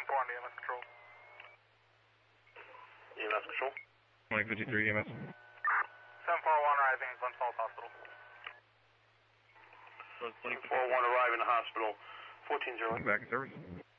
7-4 on the EMS control. EMS control. 2053 EMS. 741 arriving at Glens Falls Hospital. 441 arriving in the hospital. 14-0. Back in service.